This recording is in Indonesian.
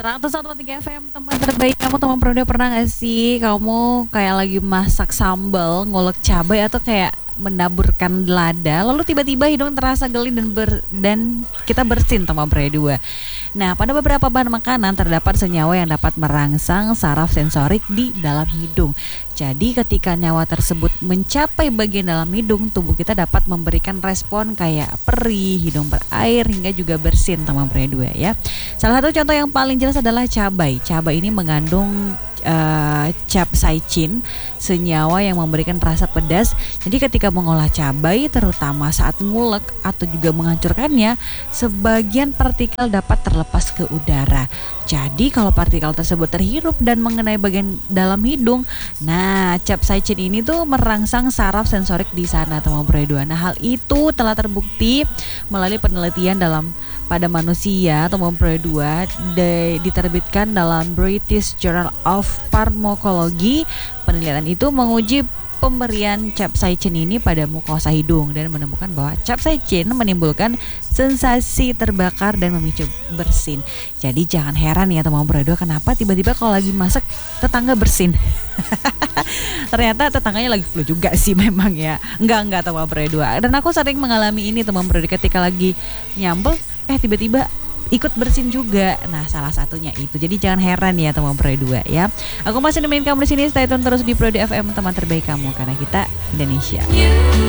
101,3 FM, teman terbaik kamu, teman periode. Pernah gak sih kamu kayak lagi masak sambal, ngulek cabai atau kayak menaburkan lada, lalu tiba-tiba hidung terasa geli dan kita bersin teman periode 2. Nah, pada beberapa bahan makanan terdapat senyawa yang dapat merangsang saraf sensorik di dalam hidung. Jadi ketika nyawa tersebut mencapai bagian dalam hidung, tubuh kita dapat memberikan respon kayak perih, hidung berair, hingga juga bersin teman periode 2 ya. Salah satu contoh yang paling jelas adalah cabai. Cabai ini mengandung capsaicin, senyawa yang memberikan rasa pedas. Jadi ketika mengolah cabai, terutama saat ngulek atau juga menghancurkannya, sebagian partikel dapat terlepas ke udara. Jadi kalau partikel tersebut terhirup dan mengenai bagian dalam hidung, nah capsaicin ini tuh merangsang saraf sensorik di sana teman periode 2. Nah, hal itu telah terbukti melalui penelitian pada manusia atau periode 2 diterbitkan dalam British Journal of Pharmacology. Penelitian itu menguji pemberian capsaicin ini pada mukosa hidung dan menemukan bahwa capsaicin menimbulkan sensasi terbakar dan memicu bersin. Jadi jangan heran ya teman periode 2, kenapa tiba-tiba kalau lagi masak tetangga bersin. Ternyata tetangganya lagi flu juga sih memang ya. Enggak teman periode 2. Dan aku sering mengalami ini teman periode, ketika lagi nyambel tiba-tiba ikut bersin juga. Nah, salah satunya itu. Jadi jangan heran ya teman periode 2 ya. Aku masih nemenin kamu di sini. Stay tune terus di Periode FM, teman terbaik kamu, karena kita Indonesia.